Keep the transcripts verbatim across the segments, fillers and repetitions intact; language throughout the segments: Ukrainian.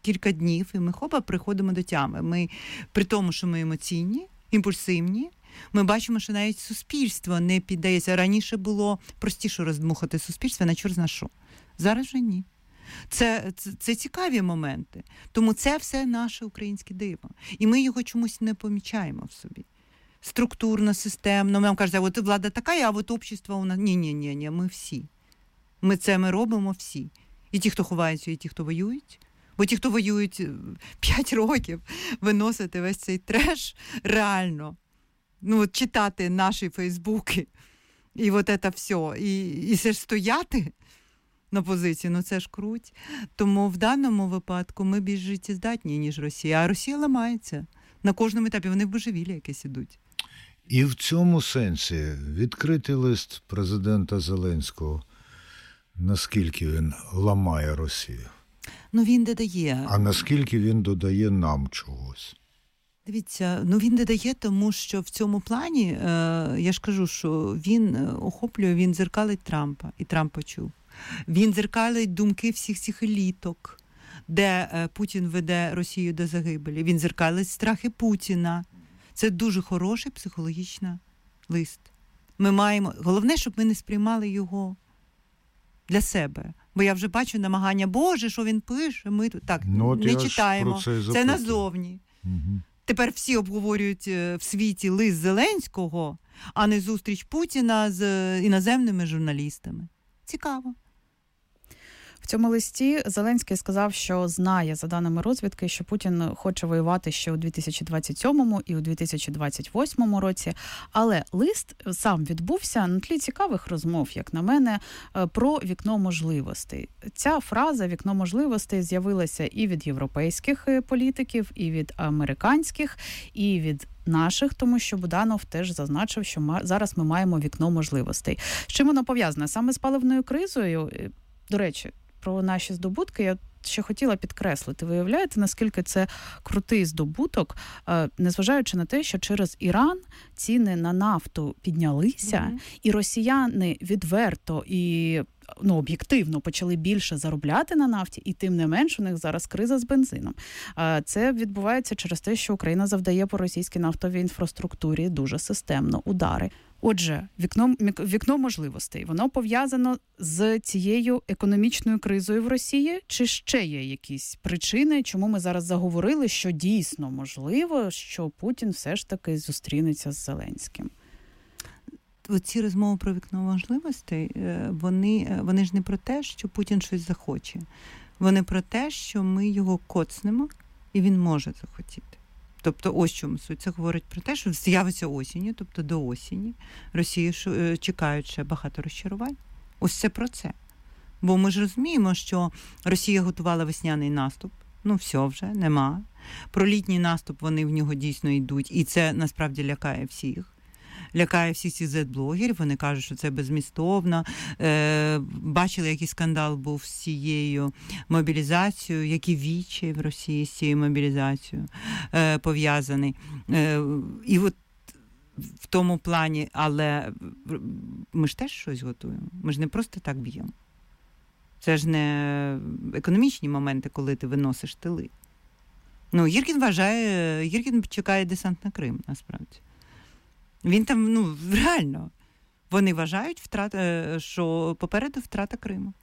кілька днів, і ми хопа приходимо до тями. Ми, при тому, що ми емоційні, імпульсивні, ми бачимо, що навіть суспільство не піддається. Раніше було простіше роздмухати суспільство на чорт зна що. Зараз вже ні. Це, це, це цікаві моменти. Тому це все наше українське диво. І ми його чомусь не помічаємо в собі. Структурно, системно. Нам кажуть, от влада така, а от общество у нас... Ні-ні-ні, ми всі. Ми це ми робимо всі. І ті, хто ховаються, і ті, хто воюють. Бо ті, хто воюють п'ять років, виносити весь цей треш реально. Ну, от читати наші фейсбуки. І от це все. І, і все ж стояти на позиції, ну це ж круть. Тому в даному випадку ми більш життєздатні, ніж Росія. А Росія ламається. На кожному етапі вони в божевілля якесь ідуть. І в цьому сенсі відкритий лист президента Зеленського, наскільки він ламає Росію? Ну він додає. А наскільки він додає нам чогось? Дивіться, ну він додає, тому що в цьому плані, е, я ж кажу, що він охоплює, він дзеркалить Трампа, і Трамп почув. Він дзеркалить думки всіх цих еліток, де е, Путін веде Росію до загибелі. Він дзеркалить страхи Путіна. Це дуже хороший психологічний лист. Ми маємо, головне, щоб ми не сприймали його для себе. Бо я вже бачу намагання, Боже, що він пише, ми тут так ну, не читаємо. Це, це назовні. Угу. Тепер всі обговорюють в світі лист Зеленського, а не зустріч Путіна з іноземними журналістами. Цікаво. В цьому листі Зеленський сказав, що знає, за даними розвідки, що Путін хоче воювати ще у дві тисячі двадцять сьомому і у дві тисячі двадцять восьмому році. Але лист сам відбувся на тлі цікавих розмов, як на мене, про вікно можливостей. Ця фраза «вікно можливостей» з'явилася і від європейських політиків, і від американських, і від наших, тому що Буданов теж зазначив, що ми, зараз ми маємо вікно можливостей. З чим воно пов'язане? Саме з паливною кризою. До речі, про наші здобутки я ще хотіла підкреслити. Ви уявляєте, наскільки це крутий здобуток, незважаючи на те, що через Іран ціни на нафту піднялися, mm-hmm. і росіяни відверто і ну, об'єктивно почали більше заробляти на нафті, і тим не менш у них зараз криза з бензином. Це відбувається через те, що Україна завдає по російській нафтовій інфраструктурі дуже системно удари. Отже, вікно, вікно можливостей, воно пов'язано з цією економічною кризою в Росії? Чи ще є якісь причини, чому ми зараз заговорили, що дійсно можливо, що Путін все ж таки зустрінеться з Зеленським? Ці розмови про вікно можливостей, вони, вони ж не про те, що Путін щось захоче. Вони про те, що ми його коцнемо, і він може захотіти. Тобто ось чому суть. Це говорить про те, що з'явиться осінню, тобто до осені Росії чекають ще багато розчарувань. Ось це про це. Бо ми ж розуміємо, що Росія готувала весняний наступ. Ну, все вже, нема. Про літній наступ вони в нього дійсно йдуть. І це насправді лякає всіх. Лякає всіх цих зет-блогерів, вони кажуть, що це безмістовно. Е, бачили, який скандал був з цією мобілізацією, які вічі в Росії з цією мобілізацією е, пов'язаний. Е, і от в тому плані, але ми ж теж щось готуємо. Ми ж не просто так б'ємо. Це ж не економічні моменти, коли ти виносиш тили. Ну, Гіркін вважає, Гіркін чекає десант на Крим, насправді. Він там, ну, реально, вони вважають, втрата, що попереду втрата Криму.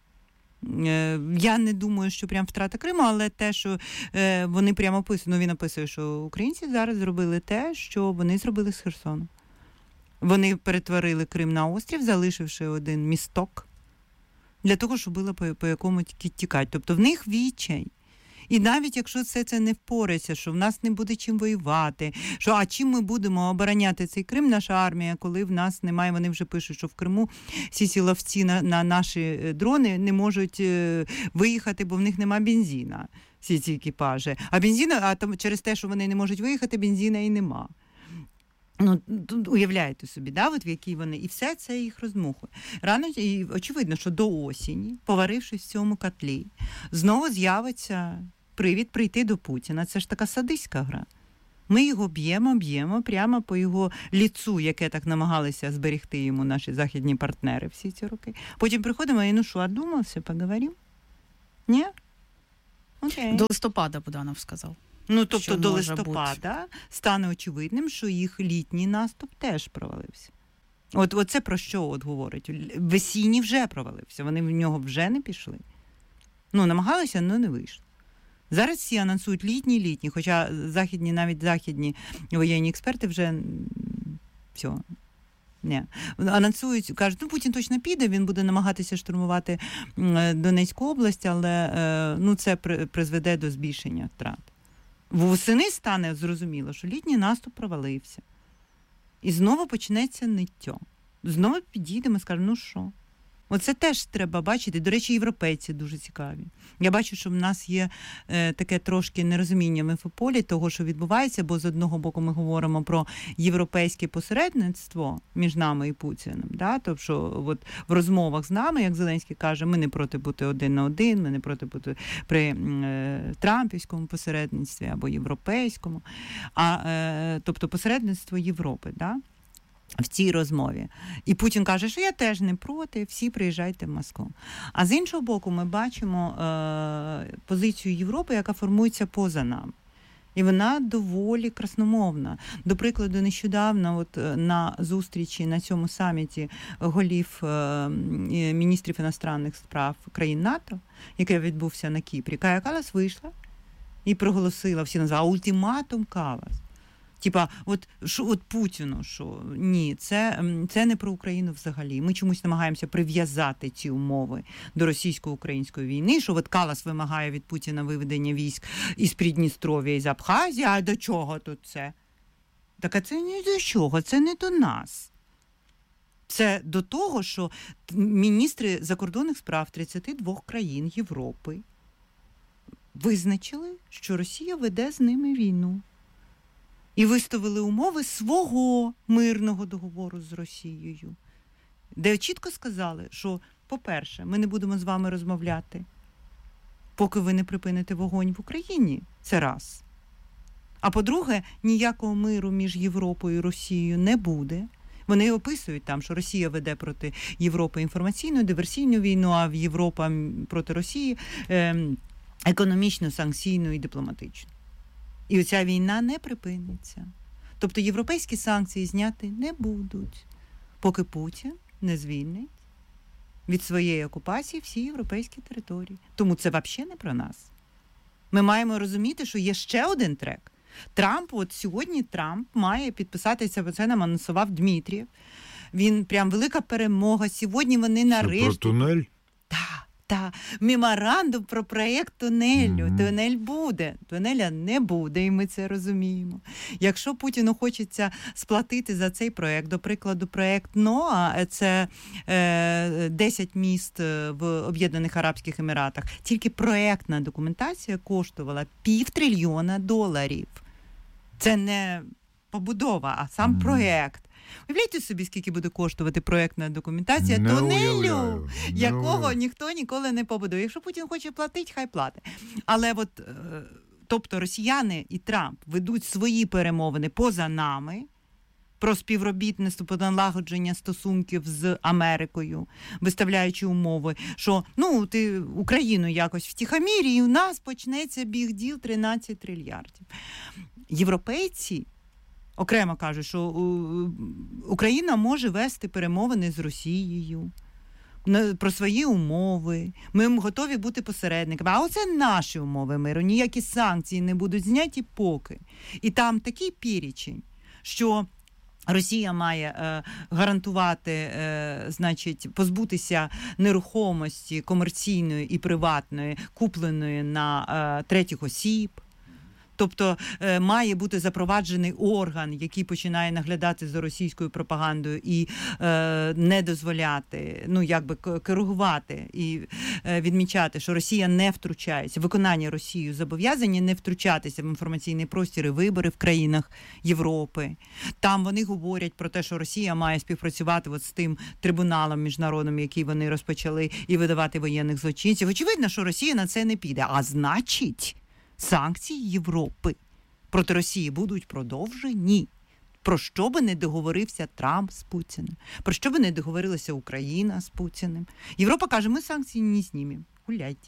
Я не думаю, що прям втрата Криму, але те, що вони прямо описують, ну, він описує, що українці зараз зробили те, що вони зробили з Херсону. Вони перетворили Крим на острів, залишивши один місток, для того, щоб було по, по якому тікати. Тобто в них відчай. І навіть якщо все це не впорається, що в нас не буде чим воювати, що а чим ми будемо обороняти цей Крим, наша армія, коли в нас немає, вони вже пишуть, що в Криму всі ці ловці на, на наші дрони не можуть виїхати, бо в них немає бензина, всі ці екіпажі. А бензина, а там через те, що вони не можуть виїхати, бензина і нема. Ну, уявляєте собі, да, от в якій вони, і все це їх розмухує. Рано, і очевидно, що до осені, поварившись в цьому котлі, знову з'явиться привід прийти до Путіна. Це ж така садистська гра. Ми його б'ємо, б'ємо прямо по його ліцу, яке так намагалися зберегти йому наші західні партнери всі ці роки. Потім приходимо і, ну що, одумався, поговоримо? Ні? окей. До листопада, Буданов сказав. Ну, тобто до листопада бути. Стане очевидним, що їх літній наступ теж провалився. От, от це про що от говорить? Весінній вже провалився, вони в нього вже не пішли. Ну, намагалися, але не вийшло. Зараз всі анонсують літній-літній, хоча західні, навіть західні воєнні експерти вже все, ні. Анонсують, кажуть, ну Путін точно піде, він буде намагатися штурмувати Донецьку область, але ну, це призведе до збільшення втрат. Восени стане зрозуміло, що літній наступ провалився. І знову почнеться ниття. Знову підійдемо і скажемо, ну що? Оце теж треба бачити. До речі, європейці дуже цікаві. Я бачу, що в нас є е, таке трошки нерозуміння в інфополі того, що відбувається, бо з одного боку ми говоримо про європейське посередництво між нами і Путіним. Да? Тобто, що от в розмовах з нами, як Зеленський каже, ми не проти бути один на один, ми не проти бути при е, трампівському посередництві або європейському, а е, тобто посередництво Європи, да? В цій розмові. І Путін каже, що я теж не проти, всі приїжджайте в Москву. А з іншого боку, ми бачимо е, позицію Європи, яка формується поза нами. І вона доволі красномовна. До прикладу, нещодавно от, на зустрічі на цьому саміті голів е, міністрів іностранних справ країн НАТО, який відбувся на Кіпрі, Кая Каллас вийшла і проголосила, всі назвали ультиматум Каллас. Типа, от, що, от Путіну, що ні, це, це не про Україну взагалі. Ми чомусь намагаємося прив'язати ці умови до російсько-української війни, що от Каллас вимагає від Путіна виведення військ із Придністров'я, із Абхазії, а до чого тут це? Так, а це не до чого, це не до нас. Це до того, що міністри закордонних справ тридцяти двох країн Європи визначили, що Росія веде з ними війну. І виставили умови свого мирного договору з Росією, де чітко сказали, що, по-перше, ми не будемо з вами розмовляти, поки ви не припините вогонь в Україні. Це раз. А по-друге, ніякого миру між Європою і Росією не буде. Вони описують там, що Росія веде проти Європи інформаційну, диверсійну війну, а в Європа проти Росії е- економічну, санкційну і дипломатичну. І оця війна не припиниться. Тобто європейські санкції зняти не будуть, поки Путін не звільнить від своєї окупації всі європейські території. Тому це взагалі не про нас. Ми маємо розуміти, що є ще один трек. Трамп, от сьогодні Трамп має підписатися, бо це нам анонсував Дмитрієв. Він прям велика перемога. Сьогодні вони нарешті... Це про тунель? Так. Та меморандум про проєкт тунелю. Mm-hmm. Тунель буде, тунеля не буде, і ми це розуміємо. Якщо Путіну хочеться сплатити за цей проєкт, до прикладу, проєкт НОА, це е, десять міст в Об'єднаних Арабських Еміратах, тільки проєктна документація коштувала півтрильйона доларів. Це не побудова, а сам mm-hmm. проєкт. Уявляйте собі, скільки буде коштувати проєктна документація не тунелю, уявляю. якого не... ніхто ніколи не побудує. Якщо Путін хоче платити, хай платить. Але от, тобто росіяни і Трамп ведуть свої перемовини поза нами про співробітництво, про налагодження стосунків з Америкою, виставляючи умови, що, ну, ти Україну якось втихомірі, і у нас почнеться бігділ тринадцять трильярдів. Європейці окремо кажуть, що Україна може вести перемовини з Росією про свої умови. Ми готові бути посередниками. А оце наші умови миру. Ніякі санкції не будуть зняті поки. І там такий перечень, що Росія має е, гарантувати, е, значить, позбутися нерухомості комерційної і приватної, купленої на е, третіх осіб. Тобто е, має бути запроваджений орган, який починає наглядати за російською пропагандою і е, не дозволяти, ну, якби коригувати і е, відмічати, що Росія не втручається, виконання Росією зобов'язання не втручатися в інформаційний простір і вибори в країнах Європи. Там вони говорять про те, що Росія має співпрацювати от з тим трибуналом міжнародним, який вони розпочали, і видавати воєнних злочинців. Очевидно, що Росія на це не піде. А значить, санкції Європи проти Росії будуть продовжені. Про що би не договорився Трамп з Путіним? Про що би не договорилася Україна з Путіним? Європа каже, ми санкції не знімемо. Гуляйте.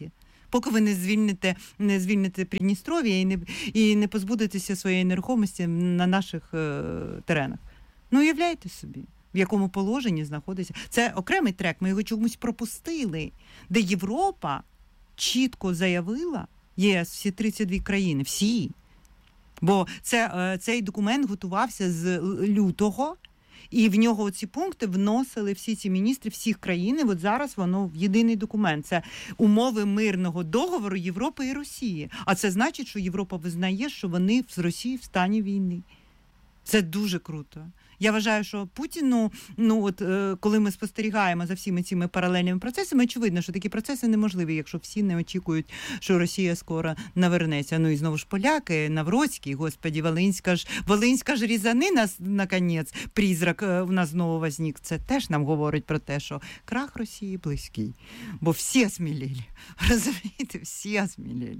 поки ви не звільните, не звільните Придністров'я і не, і не позбудетеся своєї нерухомості на наших е, теренах. Ну, уявляєте собі, в якому положенні знаходиться. Це окремий трек, ми його чомусь пропустили, де Європа чітко заявила, ЄС, всі тридцять дві країни, всі. Бо це, цей документ готувався з лютого, і в нього ці пункти вносили всі ці міністри всіх країн, і от зараз воно в єдиний документ. Це умови мирного договору Європи і Росії. А це значить, що Європа визнає, що вони з Росією в стані війни. Це дуже круто. Я вважаю, що Путіну, ну от коли ми спостерігаємо за всіми цими паралельними процесами, очевидно, що такі процеси неможливі, якщо всі не очікують, що Росія скоро навернеться. Ну і знову ж поляки, Навроцький, господі, Волинська ж, Волинська ж різанина, наконець, призрак в нас знову возник. Це теж нам говорить про те, що крах Росії близький. Бо всі осмілели. Розумієте, всі осмілели.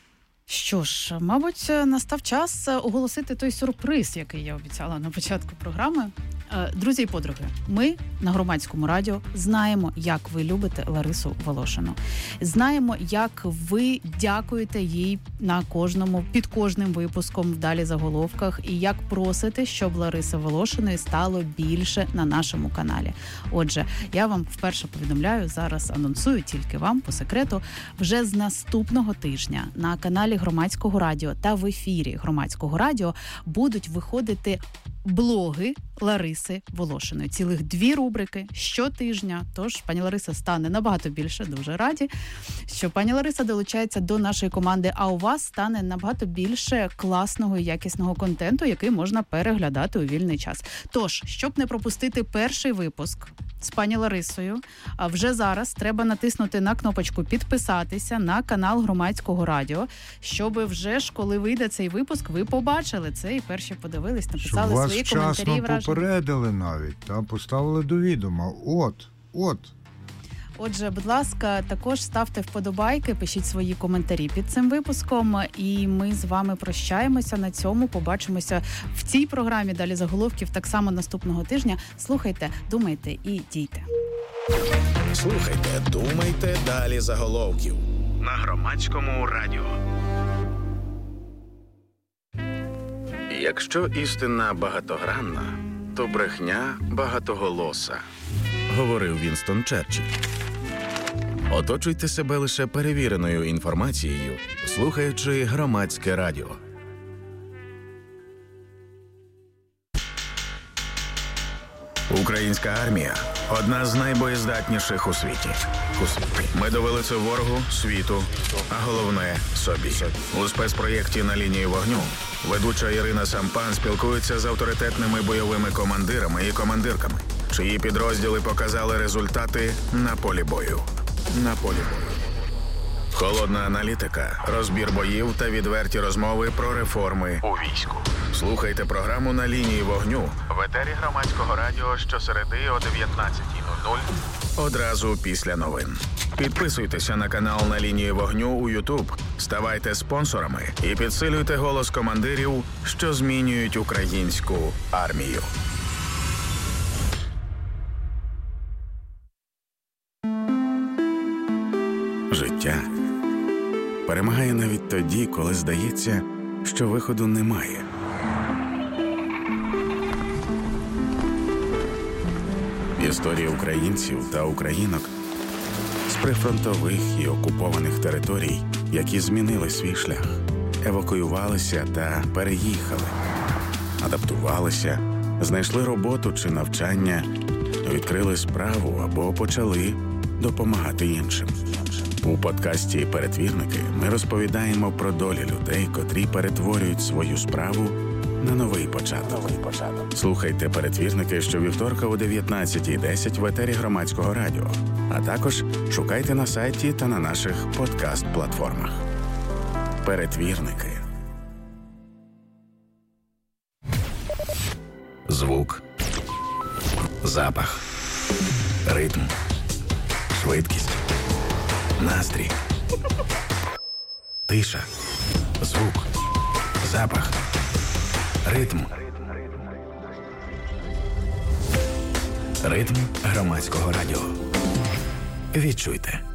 Що ж, мабуть, настав час оголосити той сюрприз, який я обіцяла на початку програми. Друзі і подруги, ми на Громадському радіо знаємо, як ви любите Ларису Волошину. Знаємо, як ви дякуєте їй на кожному, під кожним випуском в «Далі заголовках» і як просите, щоб Лариси Волошиної стало більше на нашому каналі. Отже, я вам вперше повідомляю, зараз анонсую тільки вам по секрету, вже з наступного тижня на каналі Громадського радіо та в ефірі Громадського радіо будуть виходити блоги Лариси Волошиної. Цілих дві рубрики щотижня. Тож пані Лариса стане набагато більше. Дуже раді, що пані Лариса долучається до нашої команди, а у вас стане набагато більше класного і якісного контенту, який можна переглядати у вільний час. Тож, щоб не пропустити перший випуск з пані Ларисою, а вже зараз треба натиснути на кнопочку «Підписатися» на канал Громадського радіо, щоб вже ж, коли вийде цей випуск, ви побачили це і перші подивились, написали свої коментарі і враження. Попередили навіть, там поставили до відома. От, от. Отже, будь ласка, також ставте вподобайки, пишіть свої коментарі під цим випуском, і ми з вами прощаємося на цьому. Побачимося в цій програмі «Далі заголовків» так само наступного тижня. Слухайте, думайте і дійте. Слухайте, думайте, «Далі заголовків» на Громадському радіо. Якщо істина багатогранна, то брехня багатоголоса, говорив Вінстон Черчилль. Оточуйте себе лише перевіреною інформацією, слухаючи Громадське радіо. Українська армія – одна з найбоєздатніших у світі. Ми довели це ворогу, світу, а головне – собі. У спецпроєкті «На лінії вогню» ведуча Ірина Сампан спілкується з авторитетними бойовими командирами і командирками, чиї підрозділи показали результати на полі бою. На полі бою. Холодна аналітика, розбір боїв та відверті розмови про реформи у війську. Слухайте програму «На лінії вогню» в етері Громадського радіо щосереди о дев'ятнадцятій нуль нуль одразу після новин. Підписуйтеся на канал «На лінії вогню» у YouTube, ставайте спонсорами і підсилюйте голос командирів, що змінюють українську армію. Життя перемагає навіть тоді, коли здається, що виходу немає. Історії українців та українок з прифронтових і окупованих територій, які змінили свій шлях, евакуювалися та переїхали, адаптувалися, знайшли роботу чи навчання, відкрили справу або почали допомагати іншим. У подкасті «Перетвірники» ми розповідаємо про долі людей, котрі перетворюють свою справу на новий початок. Слухайте «Перетвірники» щовівторка о дев'ятнадцятій десять в етері Громадського радіо, а також шукайте на сайті та на наших подкаст-платформах. «Перетвірники». Звук, запах, ритм, швидкість, настрій, тиша, звук, запах, ритм. Ритм Громадського радіо. Відчуйте.